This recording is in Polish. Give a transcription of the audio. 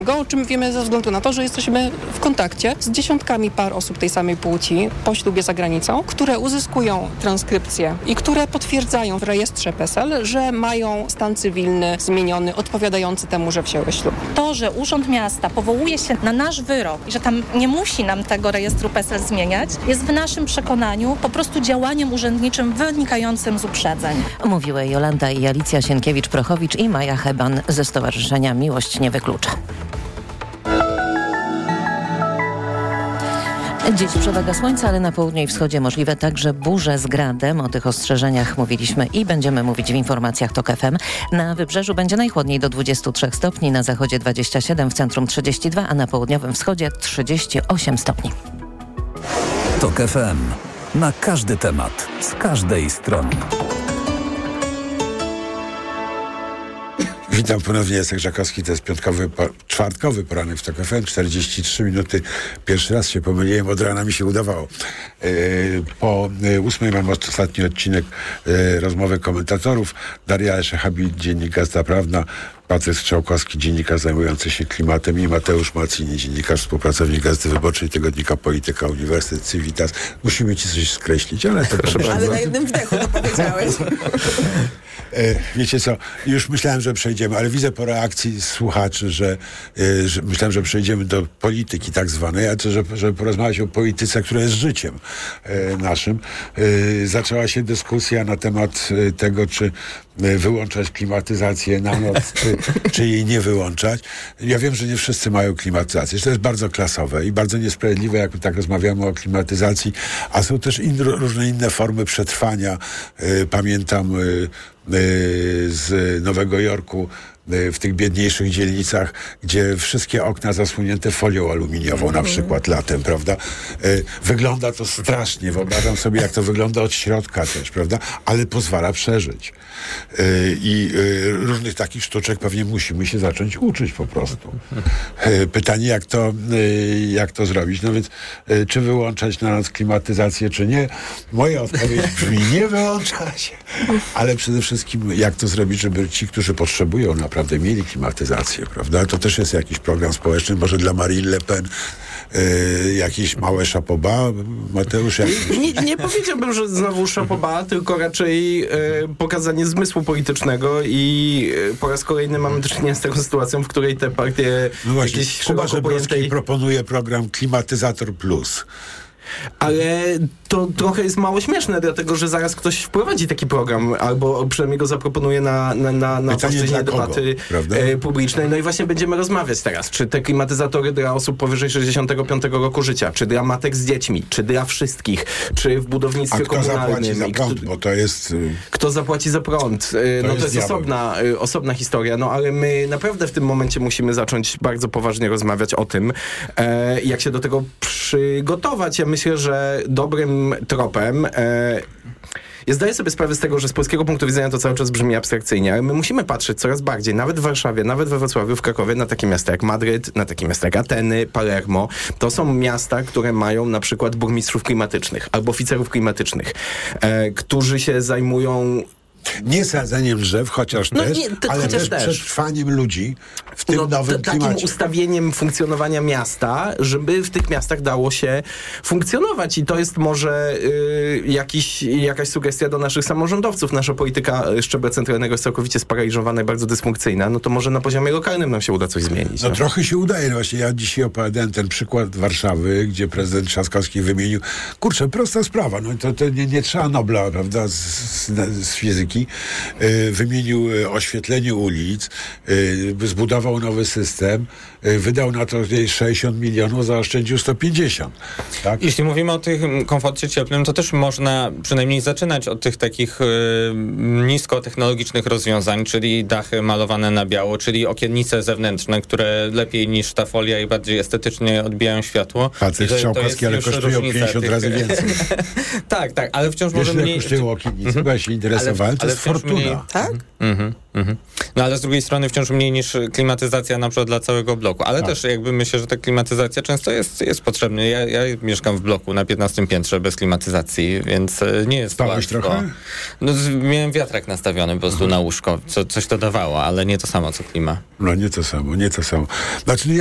O czym wiemy ze względu na to, że jesteśmy w kontakcie z dziesiątkami par osób tej samej płci po ślubie za granicą, które uzyskują transkrypcję i które potwierdzają w rejestrze PESEL, że mają stan cywilny zmieniony, odpowiadający temu, że wzięły ślub. To, że Urząd Miasta powołuje się na nasz wyrok i że tam nie musi nam tego rejestru PESEL zmieniać, jest w naszym przekonaniu po prostu działaniem urzędniczym wynikającym z uprzedzeń. Mówiły Jolanta i Alicja Sienkiewicz-Prochowicz i Maja Heban ze Stowarzyszenia Miłość nie wyklucza. Dziś przewaga słońca, ale na południu i wschodzie możliwe także burze z gradem. O tych ostrzeżeniach mówiliśmy i będziemy mówić w informacjach TOK FM. Na wybrzeżu będzie najchłodniej do 23 stopni, na zachodzie 27, w centrum 32, a na południowym wschodzie 38 stopni. TOK FM. Na każdy temat, z każdej strony. Witam ponownie, Jacek Żakowski, to jest czwartkowy poranek w TOK FM, 43 minuty. Pierwszy raz się pomyliłem, od rana mi się udawało. Po 8 mam ostatni odcinek rozmowy komentatorów. Daria Eszechabi, dziennik Gazeta Prawna, Patryk Strzałkowski, dziennikarz zajmujący się klimatem i Mateusz Macini, dziennikarz, współpracownik Gazety Wyborczej, tygodnika Polityka, Uniwersytet Civitas. Musimy ci coś skreślić, ale to proszę. Ale na jednym wdechu to powiedziałeś. Wiecie co, już myślałem, że przejdziemy, ale widzę po reakcji słuchaczy, że myślałem, że przejdziemy do polityki tak zwanej, a żeby porozmawiać o polityce, która jest życiem naszym. Zaczęła się dyskusja na temat tego, czy wyłączać klimatyzację na noc, czy jej nie wyłączać. Ja wiem, że nie wszyscy mają klimatyzację, że to jest bardzo klasowe i bardzo niesprawiedliwe, jak tak rozmawiamy o klimatyzacji, a są też różne inne formy przetrwania. Pamiętam z Nowego Jorku, w tych biedniejszych dzielnicach, gdzie wszystkie okna zasłonięte folią aluminiową, na przykład latem, prawda? Wygląda to strasznie, wyobrażam sobie, jak to wygląda od środka też, prawda? Ale pozwala przeżyć. I różnych takich sztuczek pewnie musimy się zacząć uczyć po prostu. Pytanie, jak to zrobić? No więc, czy wyłączać na noc klimatyzację, czy nie? Moja odpowiedź brzmi, nie wyłączać. Ale przede wszystkim, jak to zrobić, żeby ci, którzy potrzebują naprawdę mieli klimatyzację, prawda? To też jest jakiś program społeczny, może dla Marine Le Pen jakieś małe szapoba. Mateusz, nie powiedziałbym, że znowu szapoba, tylko raczej pokazanie zmysłu politycznego i po raz kolejny mamy do czynienia z taką sytuacją, w której te partie jakieś szeroko pojętej... proponuje program Klimatyzator Plus. Ale to trochę jest mało śmieszne, dlatego że zaraz ktoś wprowadzi taki program, albo przynajmniej go zaproponuje na płaszczyźnie debaty publicznej. No i właśnie będziemy rozmawiać teraz, czy te klimatyzatory dla osób powyżej 65 roku życia, czy dla matek z dziećmi, czy dla wszystkich, czy w budownictwie komunalnym. Kto zapłaci za prąd, bo to jest... Kto zapłaci za prąd? To jest osobna historia, no ale my naprawdę w tym momencie musimy zacząć bardzo poważnie rozmawiać o tym, jak się do tego przygotować. Ja myślę, że dobrym tropem... Ja zdaję sobie sprawę z tego, że z polskiego punktu widzenia to cały czas brzmi abstrakcyjnie, ale my musimy patrzeć coraz bardziej, nawet w Warszawie, nawet we Wrocławiu, w Krakowie, na takie miasta jak Madryt, na takie miasta jak Ateny, Palermo. To są miasta, które mają na przykład burmistrzów klimatycznych albo oficerów klimatycznych, którzy się zajmują... Nie sadzeniem drzew, chociaż też, ale też przetrwaniem ludzi w tym nowym klimacie. Takim ustawieniem funkcjonowania miasta, żeby w tych miastach dało się funkcjonować. I to jest może jakaś sugestia do naszych samorządowców. Nasza polityka szczebla centralnego jest całkowicie sparaliżowana i bardzo dysfunkcyjna. No to może na poziomie lokalnym nam się uda coś zmienić. No trochę się udaje. No właśnie ja dzisiaj opowiadałem ten przykład Warszawy, gdzie prezydent Trzaskowski wymienił, kurczę, prosta sprawa, no to nie trzeba Nobla, prawda, z fizyki. Wymienił oświetlenie ulic, zbudował nowy system, wydał na to 60 milionów, zaoszczędził 150. Tak? Jeśli mówimy o tym komforcie cieplnym, to też można przynajmniej zaczynać od tych takich niskotechnologicznych rozwiązań, czyli dachy malowane na biało, czyli okiennice zewnętrzne, które lepiej niż ta folia i bardziej estetycznie odbijają światło. Patryk Strzałkowski, ale kosztują 50 razy więcej. tak, ale wciąż może mniej... kosztują okiennice? Chyba się interesowałem. to jest wciąż fortuna. mniej. Tak? No ale z drugiej strony wciąż mniej niż klimatyzacja na przykład dla całego bloku. Ale też jakby myślę, że ta klimatyzacja często jest potrzebna. Ja mieszkam w bloku na 15 piętrze bez klimatyzacji, więc nie jest Spałeś łatwo. trochę? No, miałem wiatrak nastawiony po prostu na łóżko, coś to dawało, ale nie to samo co klima. No nie to samo. Znaczy,